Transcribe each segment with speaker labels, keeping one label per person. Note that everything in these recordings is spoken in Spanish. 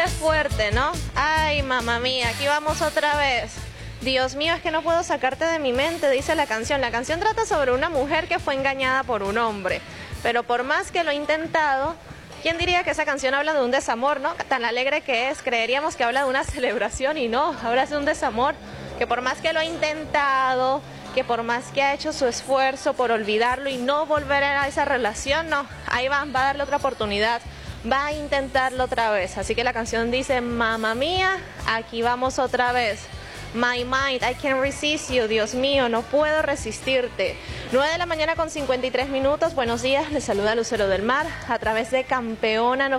Speaker 1: fuerte, ¿no? Ay, mamá mía, aquí vamos otra vez. Dios mío, es que no puedo sacarte de mi mente, dice la canción. La canción trata sobre una mujer que fue engañada por un hombre. Pero por más que lo he intentado, ¿quién diría que esa canción habla de un desamor, no? Tan alegre que es, creeríamos que habla de una celebración y no, habla de un desamor. Que por más que lo he intentado, que por más que ha hecho su esfuerzo por olvidarlo y no volver a esa relación, no, ahí va a darle otra oportunidad. Va a intentarlo otra vez. Así que la canción dice, mamá mía, aquí vamos otra vez. My mind, I can't resist you. Dios mío, no puedo resistirte. 9 de la mañana con 53 minutos. Buenos días, les saluda Lucero del Mar a través de Campeona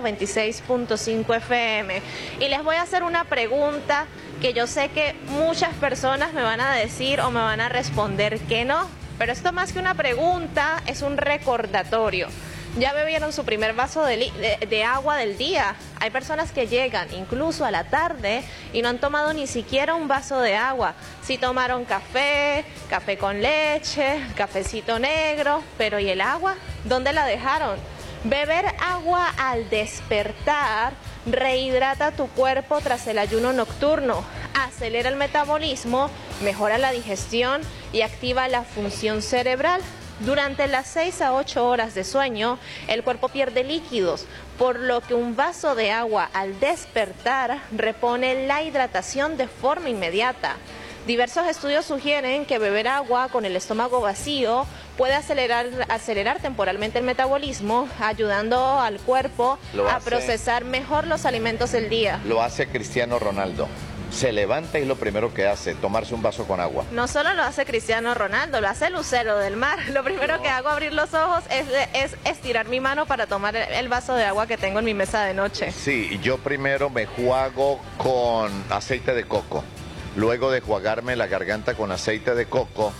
Speaker 1: 96.5 FM. Y les voy a hacer una pregunta que yo sé que muchas personas me van a decir o me van a responder que no. Pero esto más que una pregunta es un recordatorio. Ya bebieron su primer vaso de agua del día. Hay personas que llegan incluso a la tarde y no han tomado ni siquiera un vaso de agua. Sí tomaron café, café con leche, cafecito negro, pero ¿y el agua? ¿Dónde la dejaron? Beber agua al despertar rehidrata tu cuerpo tras el ayuno nocturno, acelera el metabolismo, mejora la digestión y activa la función cerebral. Durante las 6 a 8 horas de sueño, el cuerpo pierde líquidos, por lo que un vaso de agua al despertar repone la hidratación de forma inmediata. Diversos estudios sugieren que beber agua con el estómago vacío puede acelerar temporalmente el metabolismo, ayudando al cuerpo a procesar mejor los alimentos del día.
Speaker 2: Lo hace Cristiano Ronaldo. Se levanta y lo primero que hace, tomarse un vaso con agua.
Speaker 1: No solo lo hace Cristiano Ronaldo, lo hace Lucero del Mar. Lo primero que hago abrir los ojos es estirar mi mano para tomar el vaso de agua que tengo en mi mesa de noche.
Speaker 2: Sí, yo primero me juago con aceite de coco. Luego de juagarme la garganta con aceite de coco,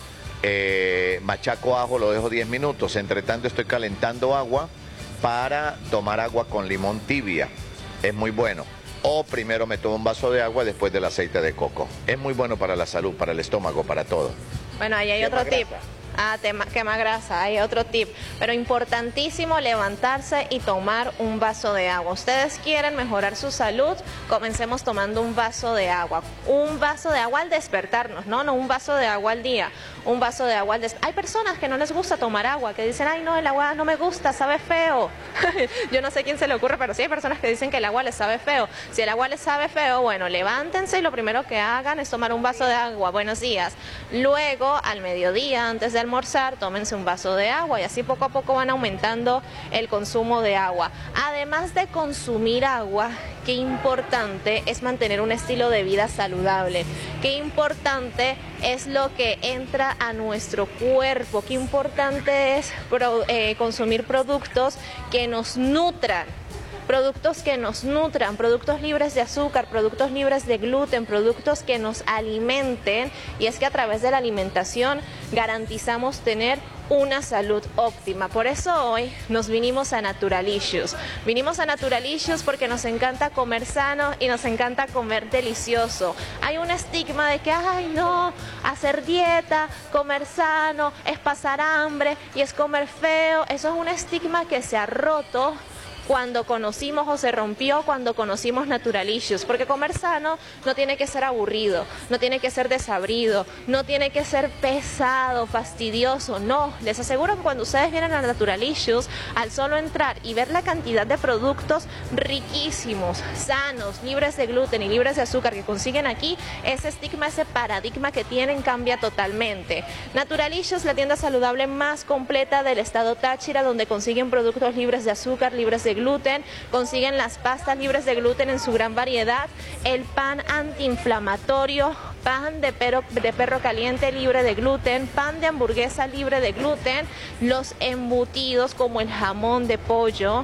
Speaker 2: machaco ajo, lo dejo 10 minutos. Entre tanto estoy calentando agua para tomar agua con limón tibia. Es muy bueno. O primero me tomo un vaso de agua después del aceite de coco. Es muy bueno para la salud, para el estómago, para todo.
Speaker 1: Bueno, ahí hay otro tip. Quema grasa, hay otro tip. Pero importantísimo levantarse y tomar un vaso de agua. Ustedes quieren mejorar su salud, comencemos tomando un vaso de agua. Un vaso de agua al despertarnos, no un vaso de agua al día. Un vaso de agua al despertar. Hay personas que no les gusta tomar agua, que dicen, ay no, el agua no me gusta, sabe feo. Yo no sé quién se le ocurre, pero sí hay personas que dicen que el agua les sabe feo. Si el agua les sabe feo, bueno, levántense y lo primero que hagan es tomar un vaso de agua. Buenos días. Luego, al mediodía, antes de almorzar, tómense un vaso de agua y así poco a poco van aumentando el consumo de agua. Además de consumir agua, qué importante es mantener un estilo de vida saludable. Qué importante es lo que entra a nuestro cuerpo. Qué importante es consumir productos que nos nutran. Productos que nos nutran, productos libres de azúcar, productos libres de gluten, productos que nos alimenten, y es que a través de la alimentación garantizamos tener una salud óptima. Por eso hoy nos vinimos a Naturalicious. Vinimos a Naturalicious porque nos encanta comer sano y nos encanta comer delicioso. Hay un estigma de que, ay no, hacer dieta, comer sano, es pasar hambre y es comer feo. Eso es un estigma que se ha roto cuando conocimos o se rompió cuando conocimos Naturalicious, porque comer sano no tiene que ser aburrido, no tiene que ser desabrido, no tiene que ser pesado, fastidioso, no. Les aseguro que cuando ustedes vienen a Naturalicious, al solo entrar y ver la cantidad de productos riquísimos, sanos, libres de gluten y libres de azúcar que consiguen aquí, ese estigma, ese paradigma que tienen cambia totalmente. Naturalicious, la tienda saludable más completa del estado Táchira, donde consiguen productos libres de azúcar, libres de gluten, consiguen las pastas libres de gluten en su gran variedad, el pan antiinflamatorio, pan de perro caliente libre de gluten, pan de hamburguesa libre de gluten, los embutidos como el jamón de pollo,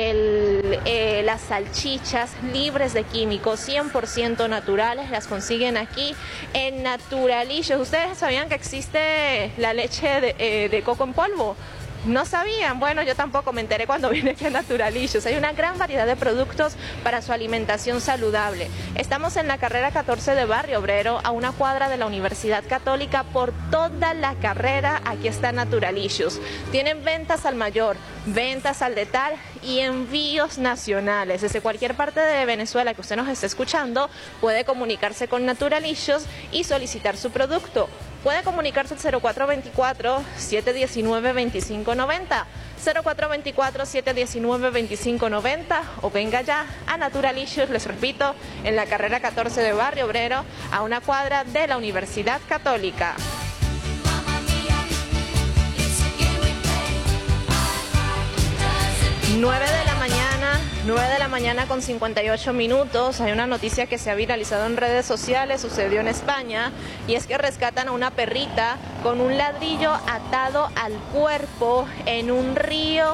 Speaker 1: las salchichas libres de químicos, 100% naturales, las consiguen aquí en Naturalicious. ¿Ustedes sabían que existe la leche de coco en polvo? ¿No sabían? Bueno, yo tampoco me enteré cuando vine aquí a Naturalicious. Hay una gran variedad de productos para su alimentación saludable. Estamos en la carrera 14 de Barrio Obrero, a una cuadra de la Universidad Católica. Por toda la carrera, aquí está Naturalicious. Tienen ventas al mayor, ventas al detalle y envíos nacionales. Desde cualquier parte de Venezuela que usted nos esté escuchando, puede comunicarse con Naturalicious y solicitar su producto. Puede comunicarse al 0424-719-2590, 0424-719-2590 o venga ya a Naturalicious, les repito, en la carrera 14 de Barrio Obrero, a una cuadra de la Universidad Católica. 9 de la mañana con 58 minutos. Hay una noticia que se ha viralizado en redes sociales, sucedió en España, y es que rescatan a una perrita con un ladrillo atado al cuerpo en un río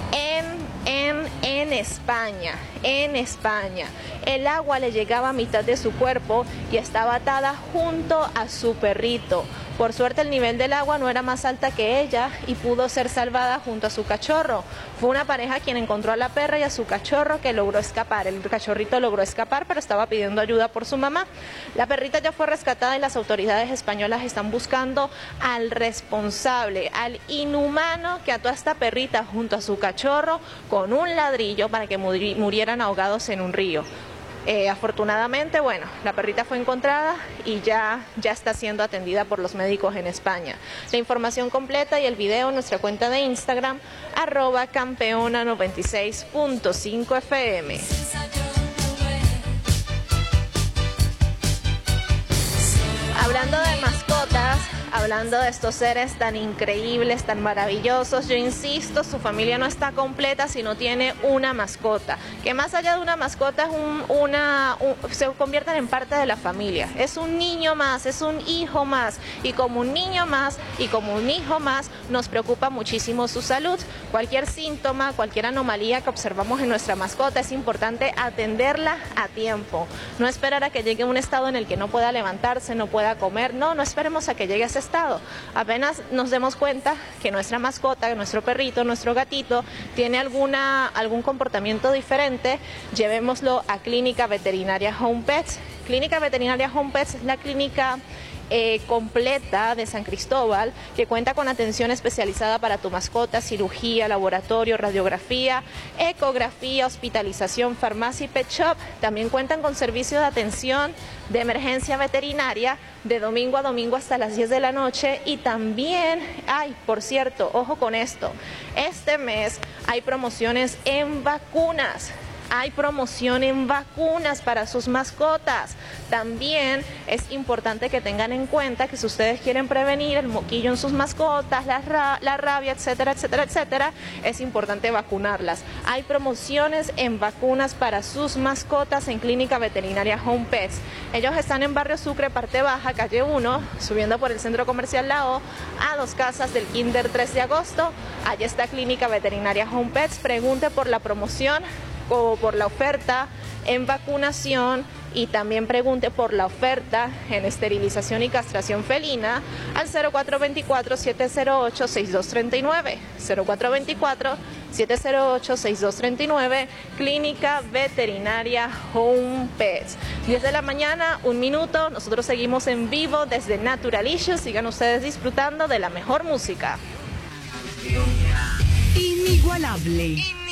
Speaker 1: en España. El agua le llegaba a mitad de su cuerpo y estaba atada junto a su perrito. Por suerte el nivel del agua no era más alta que ella y pudo ser salvada junto a su cachorro. Fue una pareja quien encontró a la perra y a su cachorro, que logró escapar. El cachorrito logró escapar, pero estaba pidiendo ayuda por su mamá. La perrita ya fue rescatada y las autoridades españolas están buscando al responsable, al inhumano que ató a esta perrita junto a su cachorro con un ladrillo para que murieran ahogados en un río. Afortunadamente, bueno, la perrita fue encontrada y ya está siendo atendida por los médicos en España. La información completa y el video en nuestra cuenta de Instagram, @campeona96.5fm. Hablando de mascotas, hablando de estos seres tan increíbles, tan maravillosos, yo insisto, su familia no está completa si no tiene una mascota, que más allá de una mascota se convierten en parte de la familia. Es un niño más, es un hijo más, y como un niño más y como un hijo más nos preocupa muchísimo su salud. Cualquier síntoma, cualquier anomalía que observamos en nuestra mascota, es importante atenderla a tiempo. No esperar a que llegue a un estado en el que no pueda levantarse, no pueda comer. No esperemos a que llegue a ese estado. Apenas nos demos cuenta que nuestra mascota, que nuestro perrito, nuestro gatito tiene algún comportamiento diferente, llevémoslo a Clínica Veterinaria Home Pets. Clínica Veterinaria Home Pets es la clínica completa de San Cristóbal, que cuenta con atención especializada para tu mascota, cirugía, laboratorio, radiografía, ecografía, hospitalización, farmacia y pet shop. También cuentan con servicio de atención de emergencia veterinaria de domingo a domingo hasta las 10 de la noche. Y también, por cierto, ojo con esto, este mes hay promociones en vacunas. Hay promoción en vacunas para sus mascotas. También es importante que tengan en cuenta que si ustedes quieren prevenir el moquillo en sus mascotas, la rabia, etcétera, etcétera, etcétera, es importante vacunarlas. Hay promociones en vacunas para sus mascotas en Clínica Veterinaria Home Pets. Ellos están en Barrio Sucre, parte baja, calle 1, subiendo por el Centro Comercial La O, a 2 casas del Kinder 3 de agosto. Allí está Clínica Veterinaria Home Pets. Pregunte por la promoción o por la oferta en vacunación, y también pregunte por la oferta en esterilización y castración felina al 0424-708-6239, 0424-708-6239, Clínica Veterinaria Home Pets. 10 de la mañana, 1 minuto, nosotros seguimos en vivo desde Naturalicious. Sigan ustedes disfrutando de la mejor música.
Speaker 3: Inigualable.